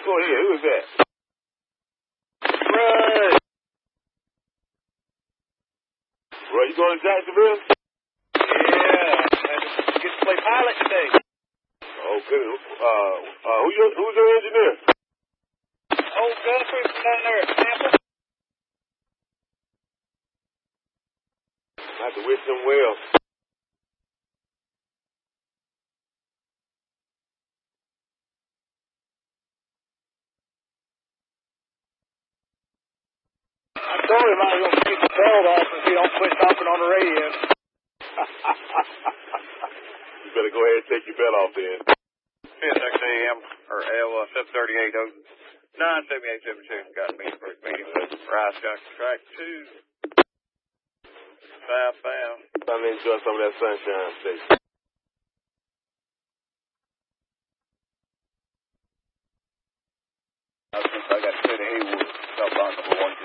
Go ahead. Who is that? Right. Bro, you going to Jacksonville? Yeah. I get to play pilot today. Oh, good. Who's your engineer? Old Guthrie from down there at Tampa. I have to wish him well. I told him I was going to keep the belt off if he don't quit talking on the radio. You better go ahead and take your belt off then. PSXAM or L738 97872 got me for a meeting with Rice Junction Track 2 southbound. Time to enjoy some of that sunshine, Stacy. I got to say to Haywood, stop on number 1.